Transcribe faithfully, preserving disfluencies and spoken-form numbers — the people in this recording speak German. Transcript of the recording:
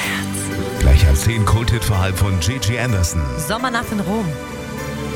Gleich als zehn Kulthit-Verhalb von Gigi Anderson. Sommernacht in Rom.